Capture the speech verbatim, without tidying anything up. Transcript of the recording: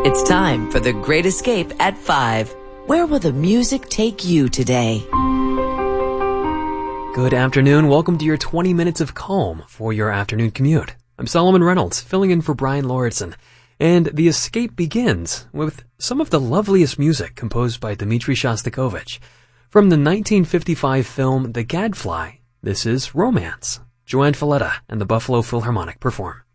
It's time for The Great Escape at five. Where will the music take you today? Good afternoon. Welcome to your twenty minutes of calm for your afternoon commute. I'm Solomon Reynolds, filling in for Brian Lauritsen. And The Escape begins with some of the loveliest music composed by Dmitri Shostakovich. From the nineteen fifty-five film The Gadfly, this is Romance. Joanne Falletta and the Buffalo Philharmonic perform.